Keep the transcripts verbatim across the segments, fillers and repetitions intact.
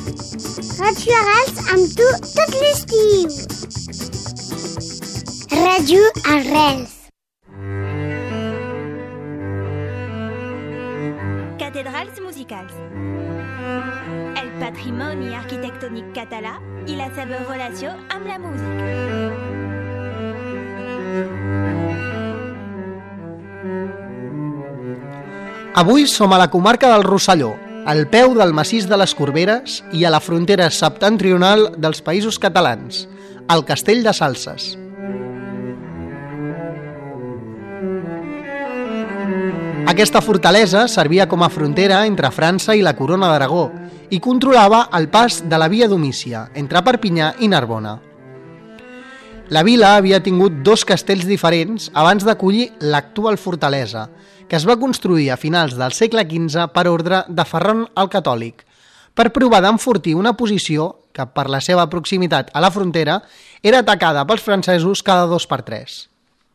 Ràdio Arrels amb tu tot l'estiu. Ràdio Arrels. Cathedrals musicals. El patrimoni arquitectònic català i la seva relació amb la música. Avui som a la comarca del Rosselló, al peu del massís de les Corberes i a la frontera septentrional dels Països Catalans, al Castell de Salses. Aquesta fortalesa servia com a frontera entre França i la Corona d'Aragó i controlava el pas de la via Domícia entre Perpinyà i Narbona. La vila havia tingut dos castells diferents abans d'acollir l'actual fortalesa, que es va construir a finals del segle quinze per ordre de Ferran el Catòlic, per provar d'enfortir una posició que, per la seva proximitat a la frontera, era atacada pels francesos cada dos per tres.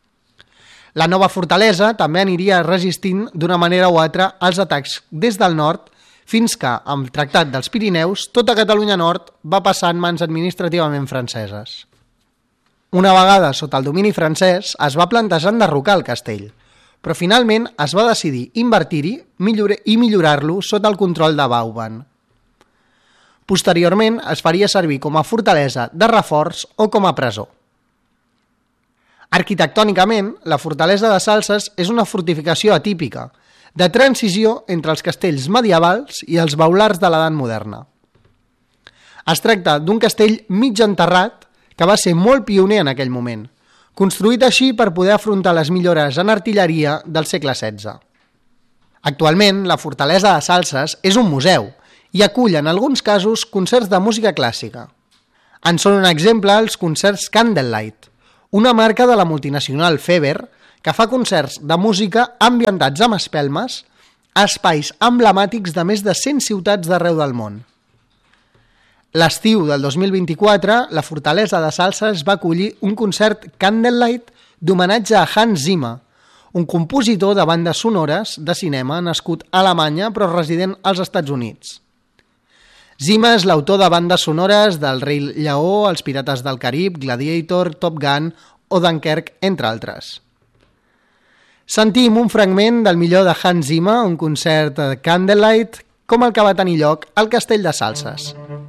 La nova fortalesa també aniria resistint d'una manera o altra als atacs des del nord, fins que, amb el Tractat dels Pirineus, tota Catalunya Nord va passar en mans administrativament franceses. Una vegada sota el domini francès, es va plantejar enderrocar el castell, però finalment es va decidir invertir-hi i millorar-lo sota el control de Vauban. Posteriorment es faria servir com a fortalesa de reforç o com a presó. Arquitectònicament, la fortalesa de Salses és una fortificació atípica, de transició entre els castells medievals i els baulars de l'edat moderna. Es tracta d'un castell mig enterrat que va ser molt pioner en aquell moment, construït així per poder afrontar les millores en artilleria del segle setze. Actualment, la fortalesa de Salses és un museu i acull en alguns casos concerts de música clàssica. En són un exemple els concerts Candlelight, una marca de la multinacional Feber que fa concerts de música ambientats amb espelmes a espais emblemàtics de més de cent ciutats d'arreu del món. L'estiu del dos mil vint-i-quatre, la fortalesa de Salses va acollir un concert Candlelight d'homenatge a Hans Zimmer, un compositor de bandes sonores de cinema nascut a Alemanya però resident als Estats Units. Zimmer és l'autor de bandes sonores del Rei Lleó, Els Pirates del Carib, Gladiator, Top Gun o Dunkirk, entre altres. Sentim un fragment del millor de Hans Zimmer, un concert Candlelight, com el que va tenir lloc al Castell de Salses.